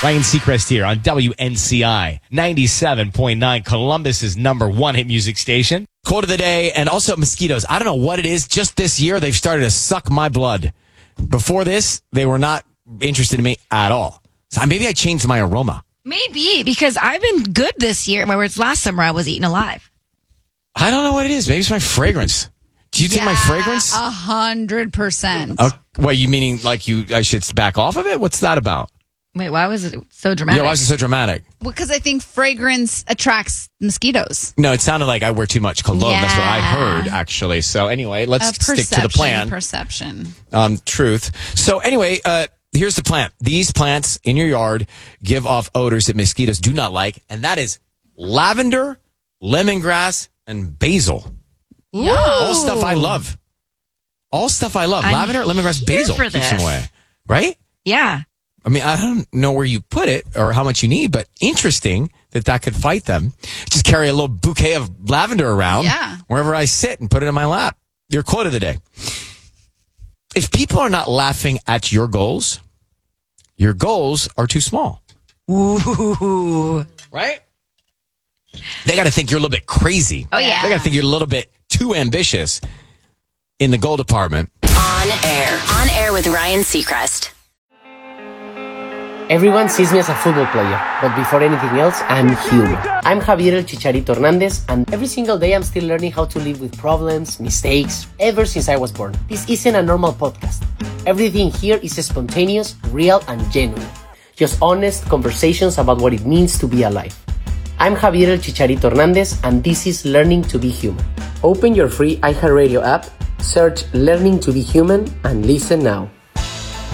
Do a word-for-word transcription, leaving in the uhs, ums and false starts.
Ryan Seacrest here on W N C I ninety-seven point nine, Columbus's number one hit music station. Quote of the day, and also mosquitoes. I don't know what it is. Just this year, they've started to suck my blood. Before this, they were not interested in me at all. So maybe I changed my aroma. Maybe, because I've been good this year, whereas last summer I was eaten alive. I don't know what it is. Maybe it's my fragrance. Do you think yeah, my fragrance? A hundred percent. Uh, what, you meaning like you? I should back off of it? What's that about? Wait, why was it so dramatic? Yeah, why was it so dramatic? Well, because I think fragrance attracts mosquitoes. No, it sounded like I wear too much cologne. Yeah. That's what I heard, actually. So anyway, let's A stick to the plan. Perception. Um, truth. So anyway, uh, here's the plant. These plants in your yard give off odors that mosquitoes do not like, and that is lavender, lemongrass, and basil. Ooh. All stuff I love. All stuff I love. I'm Lavender, lemongrass, here basil for keeps them this. away. Right? Yeah. I mean, I don't know where you put it or how much you need, but interesting that that could fight them. Just carry a little bouquet of lavender around Yeah. wherever I sit and put it in my lap. Your quote of the day. If people are not laughing at your goals, your goals are too small. Ooh. Right? They got to think you're a little bit crazy. Oh, yeah. They got to think you're a little bit too ambitious in the goal department. On air. On air with Ryan Seacrest. Everyone sees me as a football player, but before anything else, I'm human. I'm Javier El Chicharito Hernandez, and every single day I'm still learning how to live with problems, mistakes, ever since I was born. This isn't a normal podcast. Everything here is spontaneous, real, and genuine. Just honest conversations about what it means to be alive. I'm Javier El Chicharito Hernandez, and this is Learning to be Human. Open your free iHeartRadio app, search Learning to be Human, and listen now.